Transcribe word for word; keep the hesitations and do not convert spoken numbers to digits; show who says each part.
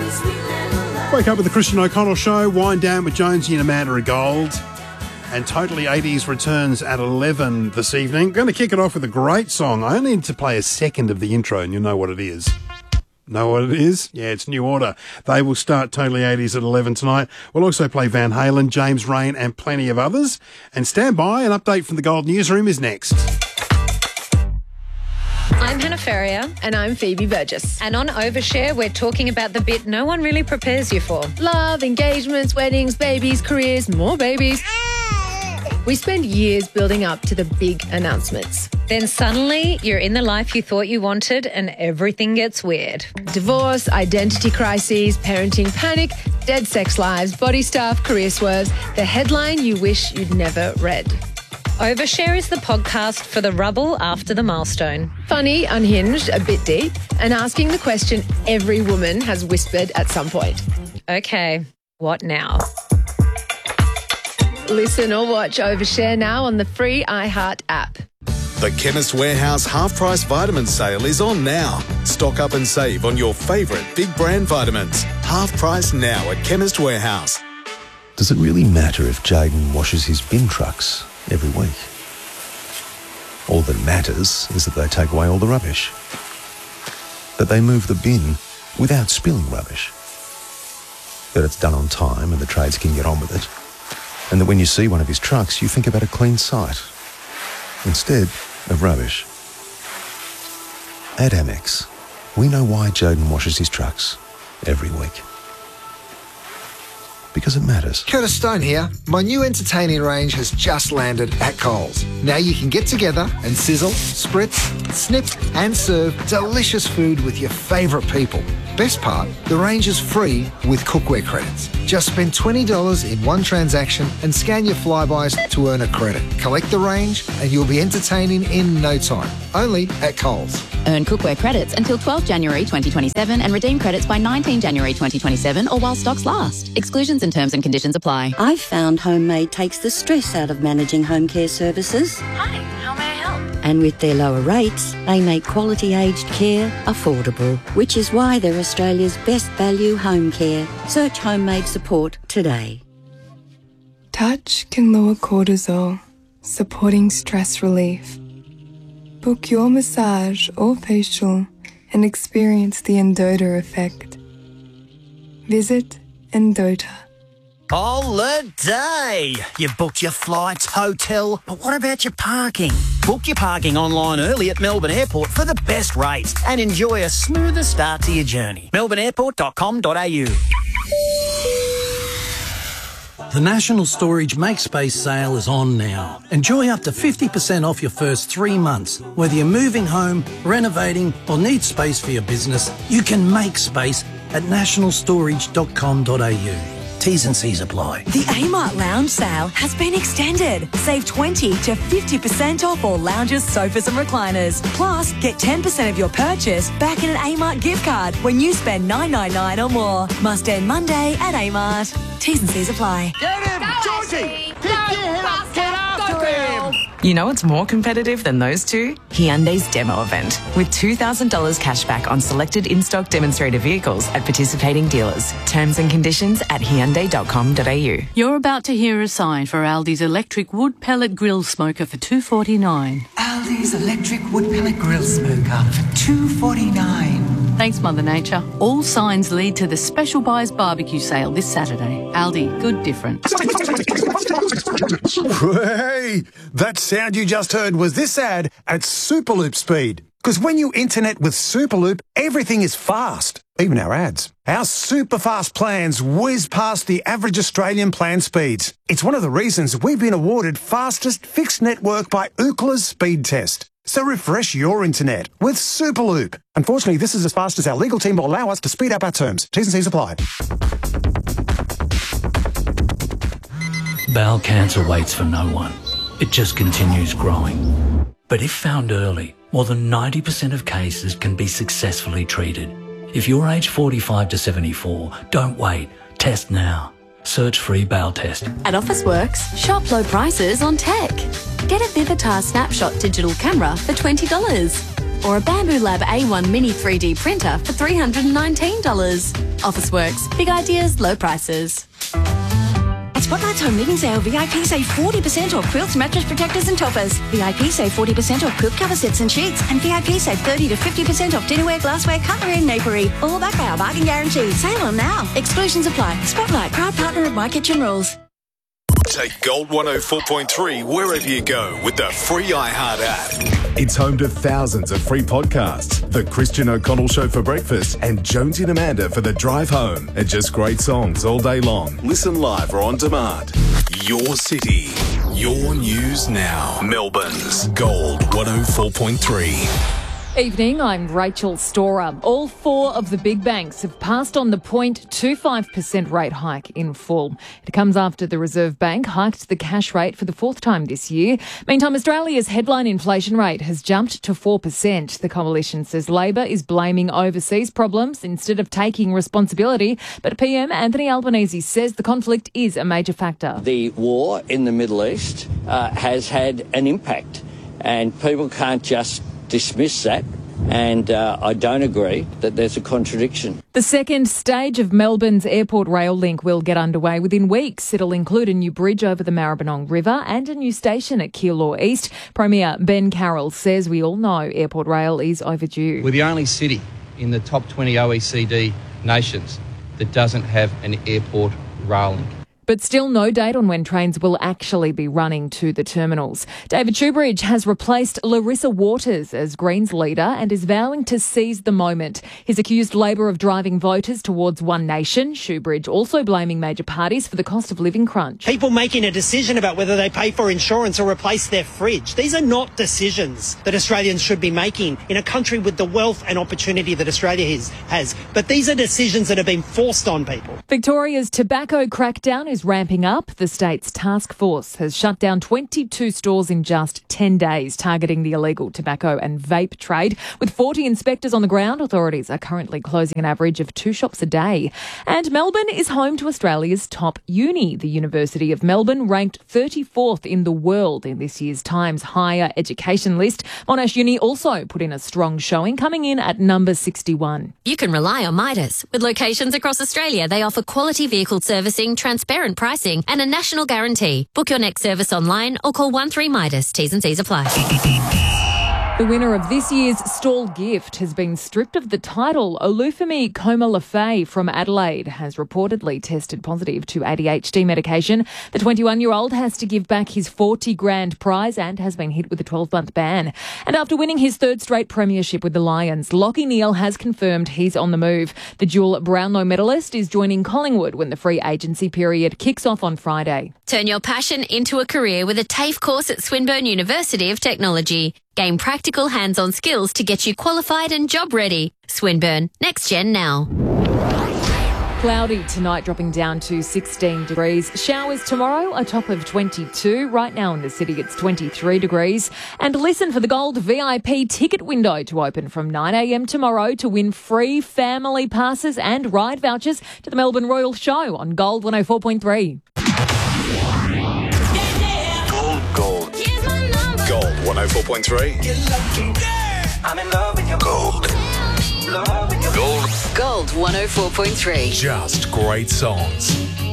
Speaker 1: Wake up with the Christian O'Connell Show, wind down with Jonesy and Amanda of Gold, and Totally eighties returns at eleven this evening. Going to kick it off with a great song. I only need to play a second of the intro and you'll know what it is. Know what it is? Yeah, it's New Order. They will start Totally eighties at eleven tonight. We'll also play Van Halen, James Rain and plenty of others. And stand by, an update from the Gold Newsroom is next.
Speaker 2: I'm Hannah Ferrier.
Speaker 3: And I'm Phoebe Burgess.
Speaker 2: And on Overshare, we're talking about the bit no one really prepares you for.
Speaker 3: Love, engagements, weddings, babies, careers, more babies. We spend years building up to the big announcements.
Speaker 2: Then suddenly, you're in the life you thought you wanted and everything gets weird.
Speaker 3: Divorce, identity crises, parenting panic, dead sex lives, body stuff, career swerves. The headline you wish you'd never read.
Speaker 2: Overshare is the podcast for the rubble after the milestone.
Speaker 3: Funny, unhinged, a bit deep, and asking the question every woman has whispered at some point.
Speaker 2: Okay, what now?
Speaker 3: Listen or watch Overshare now on the free iHeart app.
Speaker 4: The Chemist Warehouse half-price vitamin sale is on now. Stock up and save on your favourite big brand vitamins. Half price now at Chemist Warehouse.
Speaker 5: Does it really matter if Jaden washes his bin trucks every week? All that matters is that they take away all the rubbish. That they move the bin without spilling rubbish. That it's done on time and the trades can get on with it. And that when you see one of his trucks, you think about a clean site instead of rubbish. At Amex, we know why Jaden washes his trucks every week. Because it matters.
Speaker 6: Curtis Stone here. My new entertaining range has just landed at Coles. Now you can get together and sizzle, spritz, snip and serve delicious food with your favourite people. Best part, the range is free with cookware credits. Just spend twenty dollars in one transaction and scan your Flybys to earn a credit. Collect the range and you'll be entertaining in no time. Only at Coles.
Speaker 7: Earn cookware credits until twelfth January twenty twenty-seven and redeem credits by nineteenth January twenty twenty-seven or while stocks last. Exclusions and terms and conditions apply.
Speaker 8: I've found Homemade takes the stress out of managing home care services.
Speaker 9: Hi, how may I help?
Speaker 8: And with their lower rates, they make quality aged care affordable, which is why they're Australia's best value home care. Search Homemade support today.
Speaker 10: Touch can lower cortisol, supporting stress relief. Book your massage or facial and experience the Endota effect. Visit Endota.
Speaker 11: Holiday! You've booked your flights, hotel, but what about your parking? Book your parking online early at Melbourne Airport for the best rates and enjoy a smoother start to your journey. melbourne airport dot com dot a u.
Speaker 12: The National Storage MakeSpace sale is on now. Enjoy up to fifty percent off your first three months. Whether you're moving home, renovating or need space for your business, you can make space at national storage dot com dot a u. T's and C's apply.
Speaker 13: The Amart Lounge sale has been extended. Save twenty to fifty percent off all lounges, sofas and recliners. Plus, get ten percent of your purchase back in an Amart gift card when you spend nine nine nine or more. Must end Monday at Amart. T's and C's apply.
Speaker 14: Get him, Georgie! Pick your head up, get after him!
Speaker 15: You know what's more competitive than those two? Hyundai's demo event, with two thousand dollars cash back on selected in-stock demonstrator vehicles at participating dealers. Terms and conditions at hyundai dot com dot a u.
Speaker 16: You're about to hear a sign for Aldi's electric wood pellet grill smoker for two dollars forty-nine.
Speaker 17: Aldi's electric wood pellet grill smoker for two dollars forty-nine.
Speaker 16: Thanks, Mother Nature. All signs lead to the Special Buys barbecue sale this Saturday. Aldi, good different.
Speaker 18: Hey, that sound you just heard was this ad at Superloop speed. Because when you internet with Superloop, everything is fast, even our ads. Our super fast plans whiz past the average Australian plan speeds. It's one of the reasons we've been awarded fastest fixed network by Ookla's speed test. So refresh your internet with Superloop. Unfortunately, this is as fast as our legal team will allow us to speed up our terms. T's and C's apply.
Speaker 12: Bowel cancer waits for no one. It just continues growing. But if found early, more than ninety percent of cases can be successfully treated. If you're aged forty-five to seventy-four, don't wait. Test now. Search free bowel test.
Speaker 7: At Officeworks, shop low prices on tech. Get a Vivitar Snapshot digital camera for twenty dollars. Or a Bamboo Lab A one Mini three D printer for three hundred nineteen dollars. Officeworks. Big ideas, low prices.
Speaker 8: At Spotlight's Home Living Sale, V I P save forty percent off quilts, mattress protectors and toppers. V I P save forty percent off quilt cover sets and sheets. And V I P save thirty to fifty percent off dinnerware, glassware, cutlery and napery. All backed by our bargain guarantee. Sale on now. Exclusions apply. Spotlight, proud partner of My Kitchen Rules.
Speaker 4: Take Gold one oh four point three wherever you go with the free iHeart app. It's home to thousands of free podcasts. The Christian O'Connell Show for breakfast and Jonesy and Amanda for the drive home. And just great songs all day long. Listen live or on demand. Your city, your news now. Melbourne's Gold one oh four point three.
Speaker 9: Evening, I'm Rachel Storer. All four of the big banks have passed on the zero point two five percent rate hike in full. It comes after the Reserve Bank hiked the cash rate for the fourth time this year. Meantime, Australia's headline inflation rate has jumped to four percent. The coalition says Labor is blaming overseas problems instead of taking responsibility. But P M Anthony Albanese says the conflict is a major factor.
Speaker 19: The war in the Middle East uh, has had an impact, and people can't just dismiss that, and uh, I don't agree that there's a contradiction.
Speaker 9: The second stage of Melbourne's airport rail link will get underway within weeks. It'll include a new bridge over the Maribyrnong River and a new station at Keilor East. Premier Ben Carroll says we all know airport rail is overdue.
Speaker 20: We're the only city in the top twenty O E C D nations that doesn't have an airport rail link.
Speaker 9: But still no date on when trains will actually be running to the terminals. David Shoebridge has replaced Larissa Waters as Greens leader and is vowing to seize the moment. He's accused Labor of driving voters towards One Nation. Shoebridge also blaming major parties for the cost of living crunch.
Speaker 21: People making a decision about whether they pay for insurance or replace their fridge. These are not decisions that Australians should be making in a country with the wealth and opportunity that Australia is, has. But these are decisions that have been forced on people.
Speaker 9: Victoria's tobacco crackdown is ramping up. The state's task force has shut down twenty-two stores in just ten days, targeting the illegal tobacco and vape trade. With forty inspectors on the ground, authorities are currently closing an average of two shops a day. And Melbourne is home to Australia's top uni. The University of Melbourne ranked thirty-fourth in the world in this year's Times Higher Education list. Monash Uni also put in a strong showing, coming in at number sixty-one.
Speaker 22: You can rely on Midas. With locations across Australia, they offer quality vehicle servicing, transparent pricing and a national guarantee. Book your next service online or call one three Midas. T's and C's apply.
Speaker 9: The winner of this year's Stall gift has been stripped of the title. Olufemi Komalafe from Adelaide has reportedly tested positive to A D H D medication. The twenty-one-year-old has to give back his forty grand prize and has been hit with a twelve-month ban. And after winning his third straight premiership with the Lions, Lachie Neale has confirmed he's on the move. The dual Brownlow medalist is joining Collingwood when the free agency period kicks off on Friday.
Speaker 22: Turn your passion into a career with a TAFE course at Swinburne University of Technology. Gain practical hands-on skills to get you qualified and job ready. Swinburne, next gen now.
Speaker 9: Cloudy tonight, dropping down to sixteen degrees. Showers tomorrow, a top of twenty-two. Right now in the city, it's twenty-three degrees. And listen for the Gold V I P ticket window to open from nine a.m. tomorrow to win free family passes and ride vouchers to the Melbourne Royal Show on Gold one oh four point three.
Speaker 4: Gold. Gold one oh four point three.
Speaker 14: I'm in love with your
Speaker 4: Gold.
Speaker 14: Gold.
Speaker 23: Gold one oh four point three.
Speaker 4: Just great songs.